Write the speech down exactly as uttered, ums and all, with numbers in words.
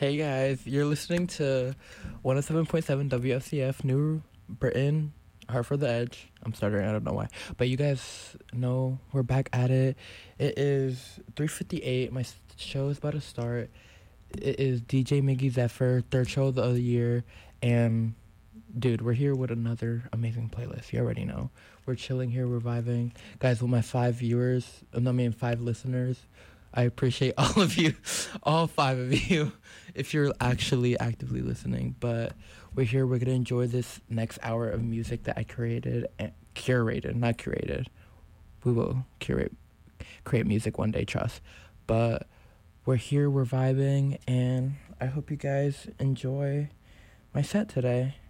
Hey guys, you're listening to one oh seven point seven W F C F, New Britain, Hartford the Edge. I'm stuttering, I don't know why. But you guys know we're back at it. It is three fifty-eight. My show is about to start. It is D J Miggy Zephyr, third show of the year. And dude, we're here with another amazing playlist. You already know. We're chilling here, we're vibing. Guys, with my five viewers, I mean five listeners, I appreciate all of you, all five of you, if you're actually actively listening. But we're here, we're going to enjoy this next hour of music that I created, and curated, not curated. We will curate, create music one day, trust. But we're here, we're vibing, and I hope you guys enjoy my set today.